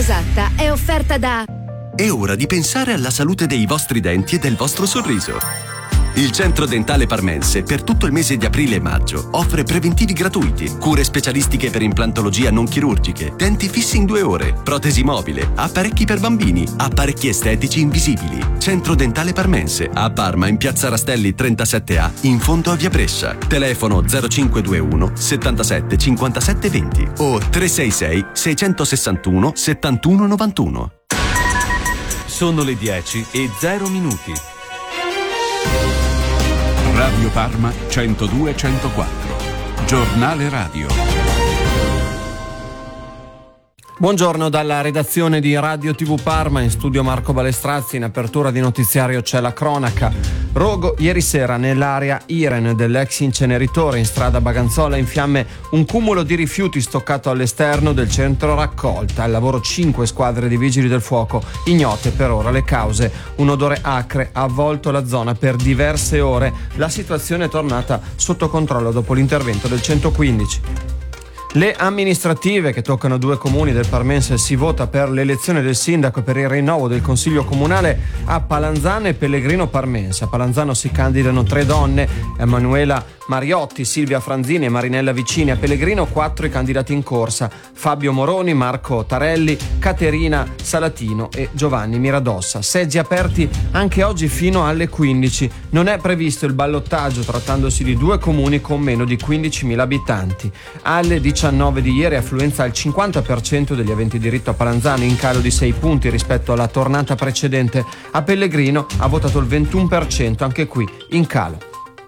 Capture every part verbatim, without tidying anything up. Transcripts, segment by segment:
esatta è offerta da... È ora di pensare alla salute dei vostri denti e del vostro sorriso. Il Centro Dentale Parmense, per tutto il mese di aprile e maggio, offre preventivi gratuiti, cure specialistiche per implantologia non chirurgiche, denti fissi in due ore, protesi mobile, apparecchi per bambini, apparecchi estetici invisibili. Centro Dentale Parmense, a Parma, in piazza Rastelli trentasette A, in fondo a via Brescia. Telefono zero cinque due uno settantasette cinquantasette venti o tre sei sei sei sei uno sette uno nove uno. Sono le dieci e zero minuti. Radio Parma centodue centoquattro. Giornale radio. Buongiorno dalla redazione di Radio tivù Parma, in studio Marco Balestrazzi. In apertura di notiziario c'è la cronaca. Rogo ieri sera nell'area Iren dell'ex inceneritore in strada Baganzola, in fiamme un cumulo di rifiuti stoccato all'esterno del centro raccolta. Al lavoro cinque squadre di vigili del fuoco, ignote per ora le cause. Un odore acre ha avvolto la zona per diverse ore. La situazione è tornata sotto controllo dopo l'intervento del centoquindici. Le amministrative che toccano due comuni del Parmense, si vota per l'elezione del sindaco e per il rinnovo del consiglio comunale a Palanzano e Pellegrino Parmense. A Palanzano si candidano tre donne: Emanuela Mariotti, Silvia Franzini e Marinella Vicini. A Pellegrino quattro i candidati in corsa: Fabio Moroni, Marco Tarelli, Caterina Salatino e Giovanni Miradossa. Seggi aperti anche oggi fino alle quindici. Non è previsto il ballottaggio trattandosi di due comuni con meno di quindicimila abitanti. Alle diciannove di ieri affluenza al cinquanta per cento degli aventi diritto a Palanzano, in calo di sei punti rispetto alla tornata precedente. A Pellegrino ha votato il ventuno per cento, anche qui in calo.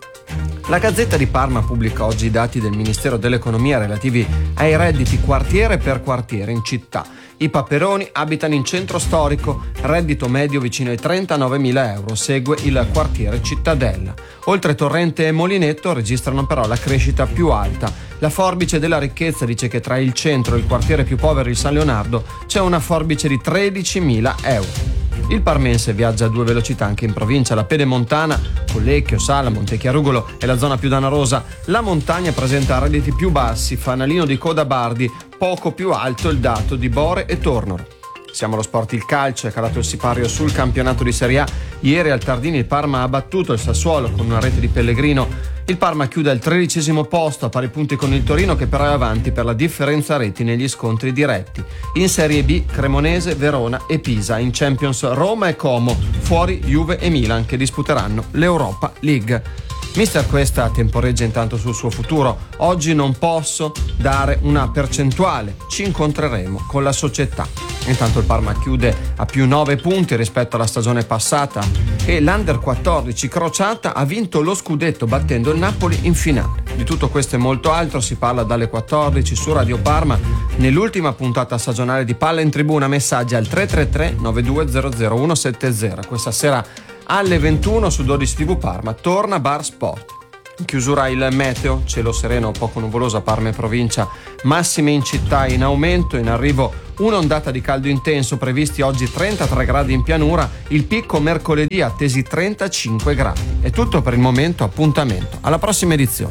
La Gazzetta di Parma pubblica oggi i dati del Ministero dell'Economia relativi ai redditi quartiere per quartiere in città. I Paperoni abitano in centro storico, reddito medio vicino ai trentanovemila euro, segue il quartiere Cittadella. Oltre Torrente e Molinetto registrano però la crescita più alta. La forbice della ricchezza dice che tra il centro e il quartiere più povero, il San Leonardo, c'è una forbice di tredicimila euro. Il Parmense viaggia a due velocità anche in provincia. La Pedemontana, Collecchio, Sala, Montechiarugolo è la zona più danarosa. La montagna presenta redditi più bassi, fanalino di coda Bardi, poco più alto il dato di Bore e Tornoro. Siamo allo sport. Il calcio, è calato il sipario sul campionato di Serie A. Ieri al Tardini il Parma ha battuto il Sassuolo con una rete di Pellegrino. Il Parma chiude al tredicesimo posto a pari punti con il Torino, che però è avanti per la differenza reti negli scontri diretti. In Serie B Cremonese, Verona e Pisa. In Champions Roma e Como, fuori Juve e Milan che disputeranno l'Europa League. Mister Cuesta temporeggia intanto sul suo futuro. Oggi non posso dare una percentuale, ci incontreremo con la società. Intanto il Parma chiude a più nove punti rispetto alla stagione passata e l'Under quattordici Crociata ha vinto lo scudetto battendo il Napoli in finale. Di tutto questo e molto altro si parla dalle quattordici su Radio Parma nell'ultima puntata stagionale di Palla in Tribuna. Messaggi al tre tre tre nove due zero zero uno sette zero. Questa sera alle ventuno su dodici tivù Parma torna Bar Sport. In chiusura il meteo, cielo sereno poco nuvoloso a Parma e provincia, massime in città in aumento, in arrivo un'ondata di caldo intenso, previsti oggi trentatré gradi in pianura, il picco mercoledì attesi trentacinque gradi. È tutto per il momento, appuntamento alla prossima edizione.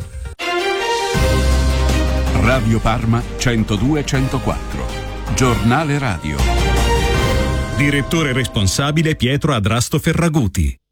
Radio Parma centodue centoquattro. Giornale radio. Direttore responsabile Pietro Adrasto Ferraguti.